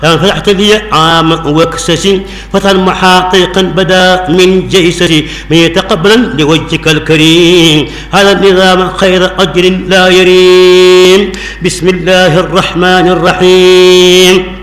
فتحت لي عام وكسسي فتحا محاقيقا بدا من جيسسي من يتقبلا لوجهك الكريم هذا النظام خير أجر لا يريم. بسم الله الرحمن الرحيم.